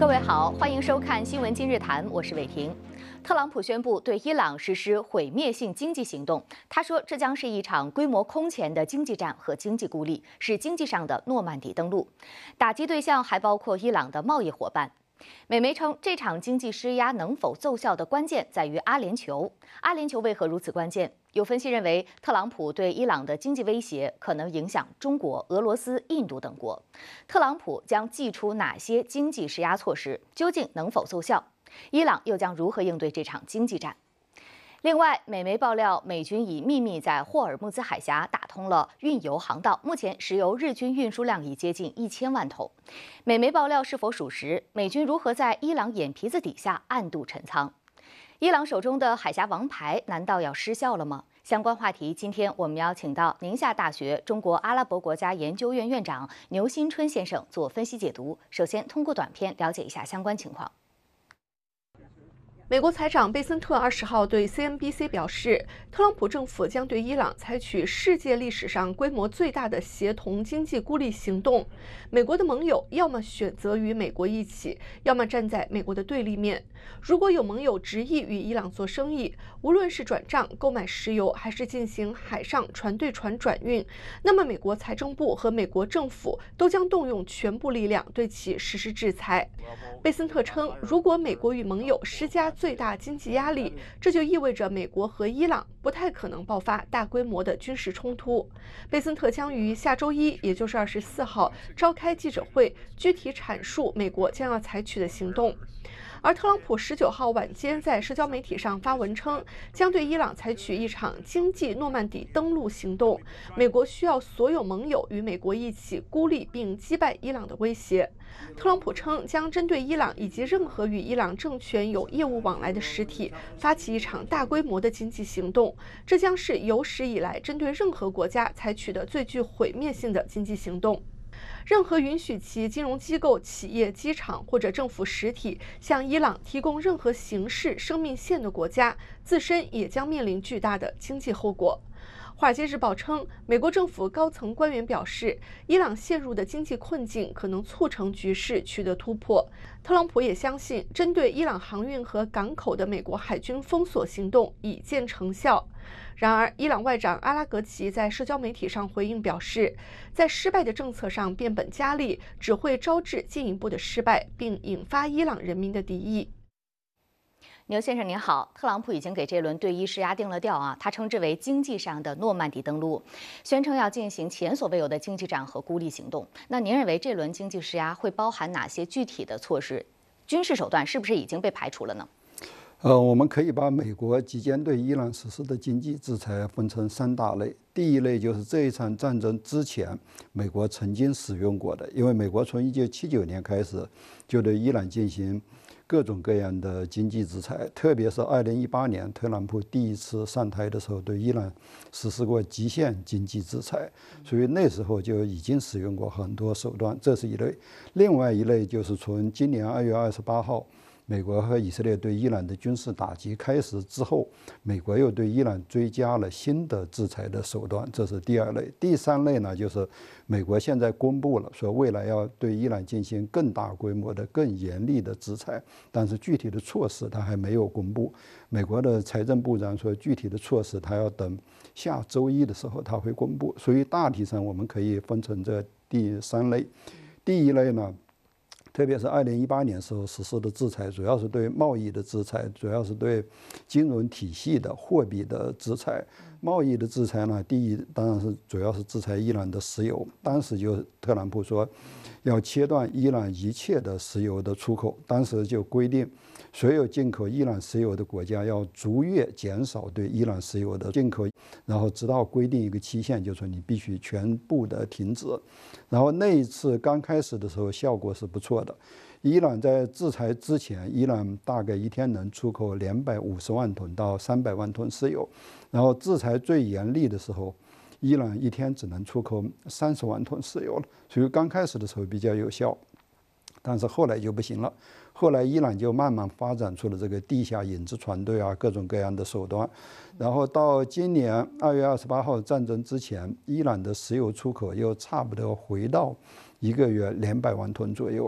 各位好，欢迎收看《新闻今日谈》，我是伟婷。特朗普宣布对伊朗实施毁灭性经济行动，他说这将是一场规模空前的经济战和经济孤立，是经济上的诺曼底登陆。打击对象还包括伊朗的贸易伙伴。美媒称，这场经济施压能否奏效的关键在于阿联酋。阿联酋为何如此关键？有分析认为，特朗普对伊朗的经济威胁可能影响中国、俄罗斯、印度等国。特朗普将祭出哪些经济施压措施？究竟能否奏效？伊朗又将如何应对这场经济战？另外，美媒爆料，美军已秘密在霍尔木兹海峡打通了运油航道，目前石油日均运输量已接近1000万桶。美媒爆料是否属实？美军如何在伊朗眼皮子底下暗度陈仓？伊朗手中的海峡王牌难道要失效了吗？相关话题，今天我们邀请到宁夏大学中国阿拉伯国家研究院院长牛新春先生做分析解读。首先，通过短片了解一下相关情况。 美国财长贝森特20号对 CNBC 表示，特朗普政府将对伊朗采取世界历史上规模最大的协同经济孤立行动。美国的盟友要么选择与美国一起，要么站在美国的对立面。如果有盟友执意与伊朗做生意，无论是转账、购买石油，还是进行海上船对船转运，那么美国财政部和美国政府都将动用全部力量对其实施制裁。贝森特称，如果美国与盟友施加最大经济压力，这就意味着美国和伊朗不太可能爆发大规模的军事冲突。贝森特将于下周一，也就是24号召开记者会，具体阐述美国将要采取的行动。而特朗普19号晚间在社交媒体上发文称，将对伊朗采取一场经济诺曼底登陆行动。美国需要所有盟友与美国一起孤立并击败伊朗的威胁。特朗普称，将针对伊朗以及任何与伊朗政权有业务往来的实体发起一场大规模的经济行动，这将是有史以来针对任何国家采取的最具毁灭性的经济行动。任何允许其金融机构、企业、机场或者政府实体向伊朗提供任何形式生命线的国家，自身也将面临巨大的经济后果。《华尔街日报》称，美国政府高层官员表示，伊朗陷入的经济困境可能促成局势取得突破。特朗普也相信，针对伊朗航运和港口的美国海军封锁行动已见成效。然而，伊朗外长阿拉格齐在社交媒体上回应表示，在失败的政策上变本加厉，只会招致进一步的失败，并引发伊朗人民的敌意。 牛先生您好，特朗普已经给这轮对伊施压定了调啊，他称之为经济上的诺曼底登陆，宣称要进行前所未有的经济战和孤立行动。那您认为这轮经济施压会包含哪些具体的措施？军事手段是不是已经被排除了呢？ 我们可以把美国即将对伊朗实施的经济制裁分成3大类。第一类就是这一场战争之前美国曾经使用过的，因为美国从1979年开始就对伊朗进行各种各样的经济制裁，特别是2018年特朗普第一次上台的时候，对伊朗实施过极限经济制裁，所以那时候就已经使用过很多手段，这是一类。另外一类就是从今年2月28号美国和以色列对伊朗的军事打击开始之后，美国又对伊朗追加了新的制裁的手段，这是第2类。第3类呢，就是美国现在公布了，说未来要对伊朗进行更大规模的、更严厉的制裁，但是具体的措施它还没有公布。美国的财政部长说，具体的措施他要等下周一的时候他会公布。所以大体上我们可以分成这第3类。第一类呢，特别是2018年时候实施的制裁，主要是对贸易的制裁，主要是对金融体系的货币的制裁。贸易的制裁呢，第一当然是主要是制裁伊朗的石油，当时就特朗普说要切断伊朗一切的石油的出口，当时就规定所有进口伊朗石油的国家要逐月减少对伊朗石油的进口，然后直到规定一个期限，就是说你必须全部的停止。然后那一次刚开始的时候效果是不错的，伊朗在制裁之前，伊朗大概一天能出口250万吨到300万吨石油，然后制裁最严厉的时候，伊朗一天只能出口30万吨石油了，所以刚开始的时候比较有效，但是后来就不行了。后来伊朗就慢慢发展出了这个地下影子船队啊，各种各样的手段。然后到今年2月28号战争之前，伊朗的石油出口又差不多回到1个月200万吨左右了。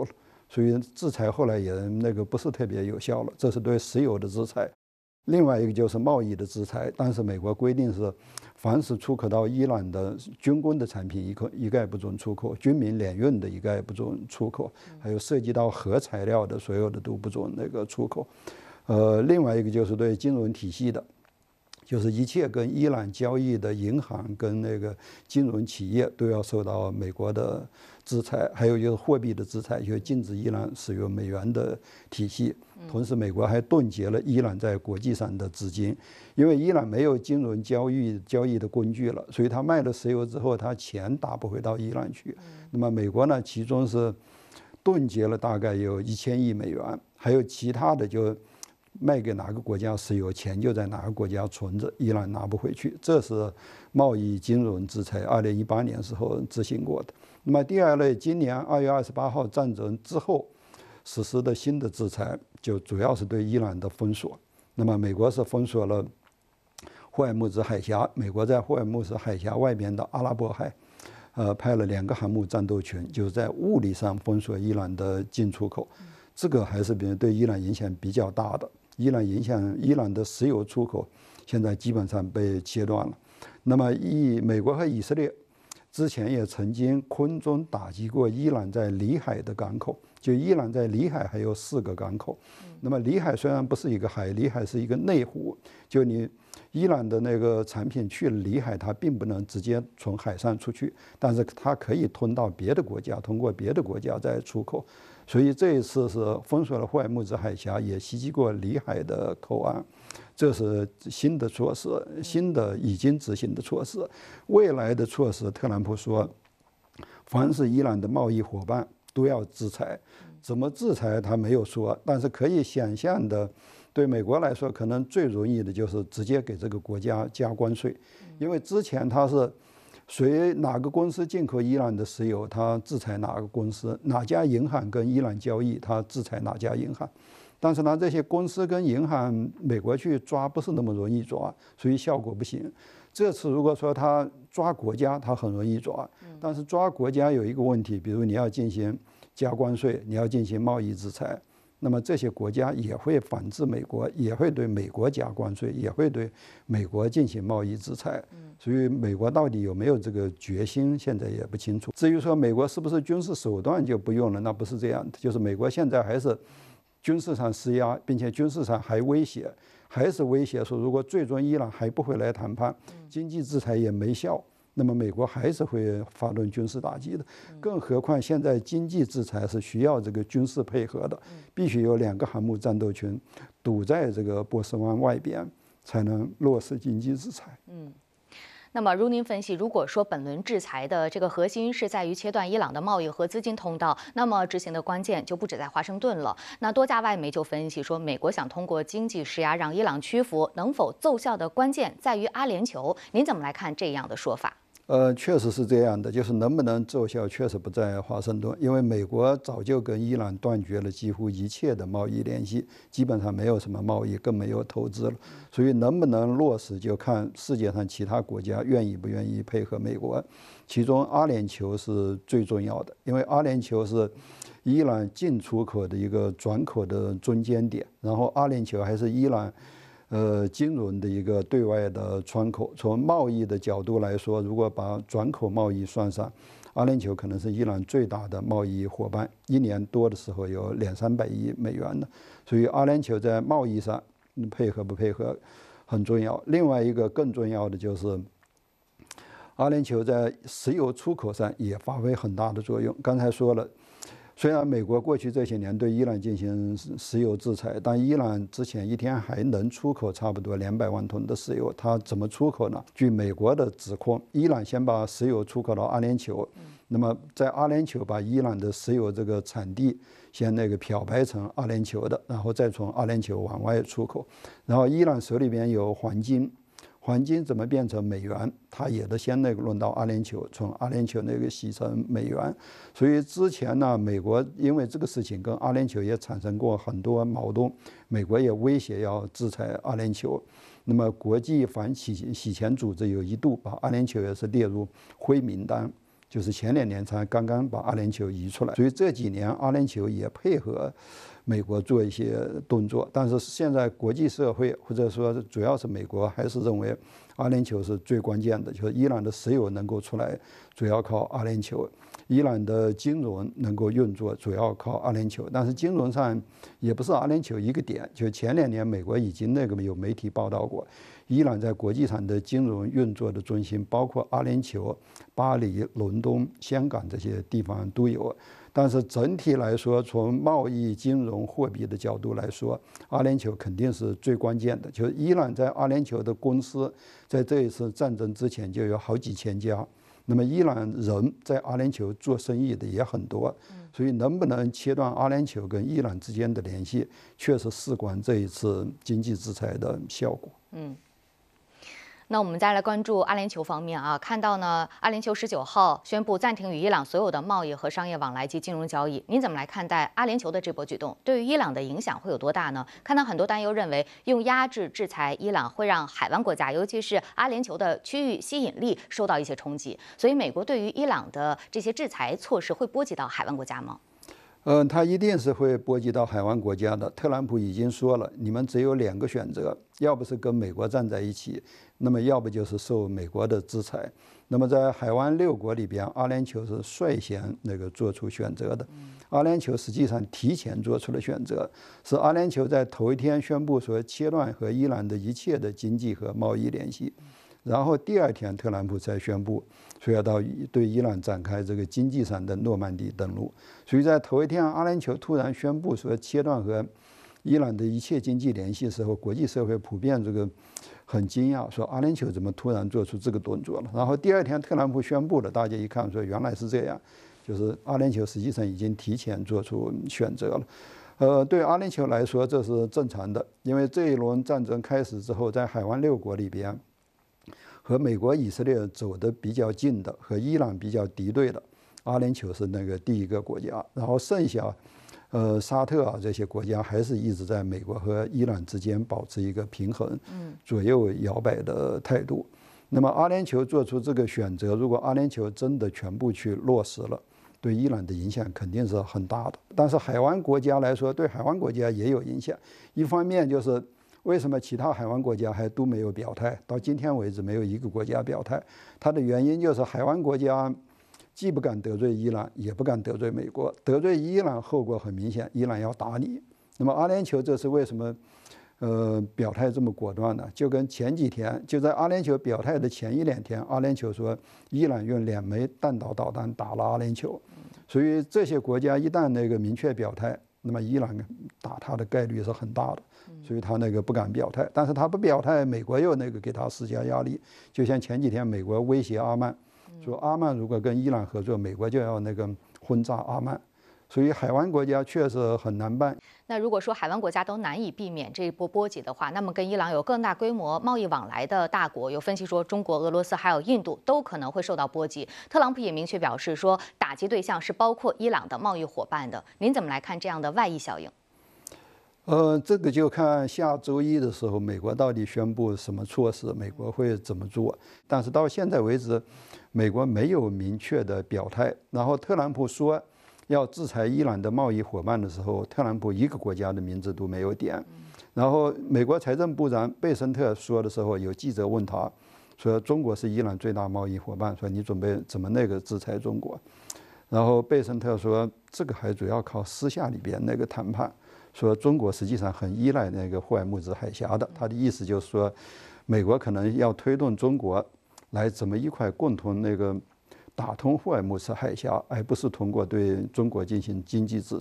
所以制裁后来也不是特别有效了。这是对石油的制裁。另外一个就是贸易的制裁，但是美国规定是，凡是出口到伊朗的军工的产品一概不准出口，军民联运的一概不准出口，还有涉及到核材料的所有的都不准出口。另外一个就是对金融体系的，就是一切跟伊朗交易的银行跟金融企业都要受到美国的制裁，还有就是货币的制裁，就禁止伊朗使用美元的体系。同时，美国还冻结了伊朗在国际上的资金，因为伊朗没有金融交易的工具了，所以他卖了石油之后，他钱打不回到伊朗去。那么美国呢，其中是冻结了大概有1000亿美元，还有其他的就卖给哪个国家石油，钱就在哪个国家存着，伊朗拿不回去。这是贸易金融制裁，2018年时候执行过的。那么第二类，今年2月28号战争之后实施的新的制裁，就主要是对伊朗的封锁。那么美国是封锁了霍尔木兹海峡，美国在霍尔木兹海峡外边的阿拉伯海，派了2个航母战斗群，就是在物理上封锁伊朗的进出口。这个还是对伊朗影响比较大的。伊朗的石油出口现在基本上被切断了。那么美国和以色列之前也曾经空中打击过伊朗在里海的港口，就伊朗在里海还有4个港口。那么里海虽然不是一个海，里海是一个内湖，就你伊朗的产品去了里海，它并不能直接从海上出去，但是它可以通到别的国家，通过别的国家再出口。所以这一次是封锁了霍尔木兹海峡，也袭击过里海的口岸。这是新的措施，新的已经执行的措施。未来的措施，特朗普说，凡是伊朗的贸易伙伴都要制裁。怎么制裁他没有说，但是可以想象的，对美国来说，可能最容易的就是直接给这个国家加关税，因为之前他是哪个公司进口伊朗的石油，他制裁哪个公司；哪家银行跟伊朗交易，他制裁哪家银行。但是呢，这些公司跟银行，美国去抓不是那么容易抓，所以效果不行。这次如果说他抓国家，他很容易抓，但是抓国家有一个问题，比如你要进行加关税，你要进行贸易制裁，那么这些国家也会反制美国，也会对美国加关税，也会对美国进行贸易制裁。所以美国到底有没有这个决心，现在也不清楚。至于说美国是不是军事手段就不用了，那不是这样的，就是美国现在还是军事上施压，并且军事上还威胁，还是威胁说，如果最终伊朗还不回来谈判，经济制裁也没效，那么美国还是会发动军事打击的。更何况现在经济制裁是需要这个军事配合的，必须有2个航母战斗群堵在这个波斯湾外边，才能落实经济制裁。 那么，如您分析，如果说本轮制裁的这个核心是在于切断伊朗的贸易和资金通道，那么执行的关键就不止在华盛顿了。那多家外媒就分析说，美国想通过经济施压让伊朗屈服，能否奏效的关键在于阿联酋。您怎么来看这样的说法？ 确实是这样的，就是能不能奏效，确实不在华盛顿，因为美国早就跟伊朗断绝了几乎一切的贸易联系，基本上没有什么贸易，更没有投资了。所以能不能落实，就看世界上其他国家愿意不愿意配合美国。其中阿联酋是最重要的，因为阿联酋是伊朗进出口的一个转口的中间点，然后阿联酋还是伊朗金融的一个对外的窗口。从贸易的角度来说，如果把转口贸易算上，阿联酋可能是伊朗最大的贸易伙伴，一年多的时候有200-300亿美元的。所以阿联酋在贸易上配合不配合很重要。另外一个更重要的就是阿联酋在石油出口上也发挥很大的作用。刚才说了，虽然美国过去这些年对伊朗进行石油制裁，但伊朗之前一天还能出口差不多200万吨的石油。它怎么出口呢？据美国的指控，伊朗先把石油出口到阿联酋，那么在阿联酋把伊朗的石油这个产地先漂白成阿联酋的，然后再从阿联酋往外出口。然后伊朗手里边有黄金，黄金怎么变成美元，它也得先轮到阿联酋，从阿联酋洗成美元。所以之前呢，美国因为这个事情跟阿联酋也产生过很多矛盾，美国也威胁要制裁阿联酋。那么国际反洗钱组织有一度把阿联酋也是列入灰名单， 就是前2年才刚刚把阿联酋移出来，所以这几年阿联酋也配合美国做一些动作。但是现在国际社会或者说主要是美国还是认为阿联酋是最关键的，就是伊朗的石油能够出来，主要靠阿联酋。伊朗的金融能够运作，主要靠阿联酋，但是金融上也不是阿联酋一个点。就前2年，美国已经有媒体报道过，伊朗在国际上的金融运作的中心，包括阿联酋、巴黎、伦敦、香港这些地方都有。但是整体来说，从贸易、金融、货币的角度来说，阿联酋肯定是最关键的。就是伊朗在阿联酋的公司，在这一次战争之前就有好几千家。那么伊朗人在阿联酋做生意的也很多，所以能不能切断阿联酋跟伊朗之间的联系，确实事关这一次经济制裁的效果。 那我们再来关注阿联酋方面啊，看到呢，阿联酋19号宣布暂停与伊朗所有的贸易和商业往来及金融交易。您怎么来看待阿联酋的这波举动？对于伊朗的影响会有多大呢？看到很多担忧认为，用压制制裁伊朗会让海湾国家，尤其是阿联酋的区域吸引力受到一些冲击。所以，美国对于伊朗的这些制裁措施会波及到海湾国家吗？ 它一定是会波及到海湾国家的。特朗普已经说了，你们只有2个选择，要不是跟美国站在一起，那么要不就是受美国的制裁。那么在海湾6国里边，阿联酋是率先做出选择的。阿联酋实际上提前做出了选择，是阿联酋在头一天宣布说切断和伊朗的一切的经济和贸易联系。然后第2天，特朗普才宣布说要对伊朗展开这个经济上的诺曼底登陆。所以在头一天，阿联酋突然宣布说切断和伊朗的一切经济联系的时候，国际社会普遍很惊讶，说阿联酋怎么突然做出这个动作了？然后第2天，特朗普宣布了，大家一看说原来是这样，就是阿联酋实际上已经提前做出选择了。对阿联酋来说这是正常的，因为这一轮战争开始之后，在海湾6国里边，和美国、以色列走得比较近的，和伊朗比较敌对的，阿联酋是第一个国家，然后剩下，沙特啊这些国家还是一直在美国和伊朗之间保持一个平衡，左右摇摆的态度。那么阿联酋做出这个选择，如果阿联酋真的全部去落实了，对伊朗的影响肯定是很大的。但是海湾国家来说，对海湾国家也有影响。一方面就是为什么其他海湾国家还都没有表态？到今天为止，没有一个国家表态。它的原因就是海湾国家既不敢得罪伊朗，也不敢得罪美国。得罪伊朗后果很明显，伊朗要打你。那么阿联酋这是为什么表态这么果断呢？就跟前几天，就在阿联酋表态的前1-2天，阿联酋说伊朗用2枚弹道导弹打了阿联酋。所以这些国家一旦明确表态，那么伊朗打他的概率是很大的。所以他不敢表态，但是他不表态，美国又给他施加压力。就像前几天美国威胁阿曼，说阿曼如果跟伊朗合作，美国就要轰炸阿曼。所以海湾国家确实很难办。 那如果说海湾国家都难以避免这一波波及的话，那么跟伊朗有更大规模贸易往来的大国，有分析说中国、俄罗斯还有印度都可能会受到波及。特朗普也明确表示说，打击对象是包括伊朗的贸易伙伴的。您怎么来看这样的外溢效应？ 这个就看下周1的时候，美国到底宣布什么措施，美国会怎么做。但是到现在为止，美国没有明确的表态。然后特朗普说要制裁伊朗的贸易伙伴的时候，特朗普一个国家的名字都没有点。然后美国财政部长贝森特说的时候，有记者问他说中国是伊朗最大贸易伙伴，说你准备怎么制裁中国？然后贝森特说这个还主要靠私下里边谈判。说中国实际上很依赖霍尔木兹海峡的，他的意思就是说，美国可能要推动中国来怎么一块共同打通霍尔木兹海峡，而不是通过对中国进行经济制裁。